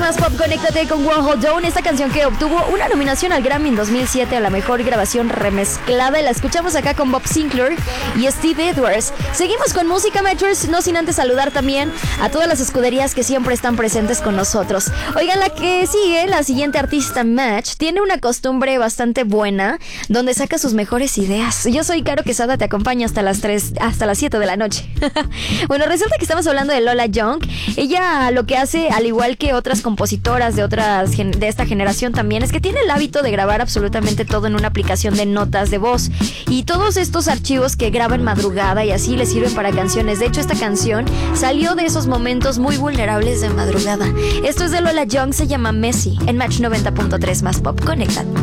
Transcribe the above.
Más Pop, conéctate con One Hold Down, esta canción que obtuvo una nominación al Grammy en 2007 a la mejor grabación remezclada. La escuchamos acá con Bob Sinclair y Steve Edwards. Seguimos con música, Metros, no sin antes saludar también a todas las escuderías que siempre están presentes con nosotros. Oigan, la que sigue, la siguiente artista, Match, tiene una costumbre bastante buena donde saca sus mejores ideas. Yo soy Caro Quesada, te acompaño hasta las 7 de la noche. Bueno, resulta que estamos hablando de Lola Young. Ella lo que hace, al igual que otras compositoras de esta generación también, es que tiene el hábito de grabar absolutamente todo en una aplicación de notas de voz, y todos estos archivos que graba en madrugada y así le sirven para canciones. De hecho, esta canción salió de esos momentos muy vulnerables de madrugada. Esto es de Lola Young, se llama Messi, en Match 90.3 Más Pop. Conecta.